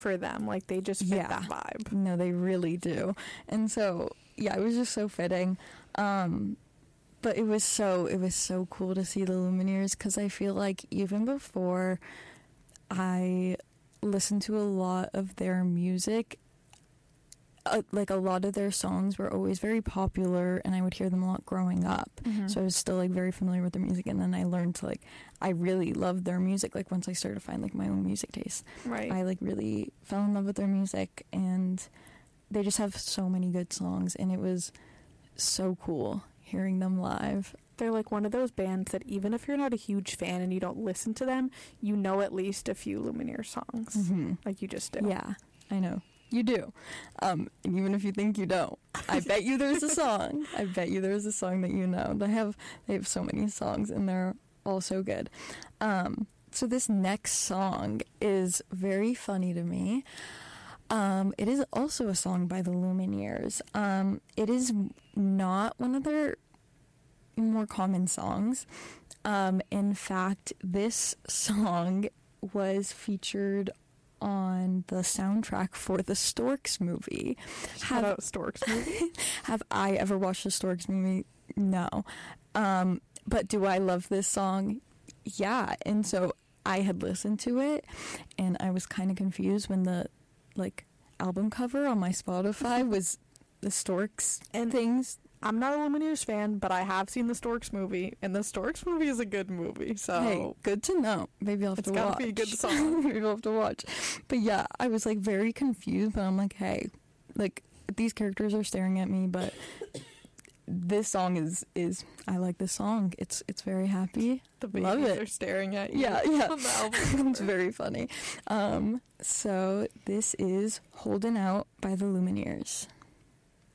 for them. Like, they just fit that vibe. No, they really do. And so, yeah, it was just so fitting. But it was so cool to see the Lumineers, because I feel like even before I listened to a lot of their music, like a lot of their songs were always very popular, and I would hear them a lot growing up. So I was still like very familiar with their music, and then I learned to like, I really loved their music like once I started to find like my own music taste. Right. I like really fell in love with their music, and they just have so many good songs, and it was so cool hearing them live. They're like one of those bands that even if you're not a huge fan and you don't listen to them, you know at least a few Lumineer songs. Like, you just do. Yeah, I know. You do. And even if you think you don't, I bet you there's a song. I bet you there's a song that you know. They have so many songs, and they're all so good. So this next song is very funny to me. It is also a song by the Lumineers. It is not one of their more common songs. In fact, this song was featured on the soundtrack for the Storks movie. Shout out Storks movie. Have I ever watched the Storks movie? No. But do I love this song? Yeah. And so I had listened to it, and I was kind of confused when the like album cover on my Spotify was the Storks and things. I'm not a Lumineers fan, but I have seen the Storks movie, and the Storks movie is a good movie, so... Hey, good to know. Maybe I'll have to watch. It's gotta be a good song. Maybe I'll have to watch. But yeah, I was like very confused, but I'm like, hey, like, these characters are staring at me, but this song is I like this song. It's very happy. The babies Love it. are staring at you. Yeah. On the album. It's very funny. So this is Holdin' Out by the Lumineers.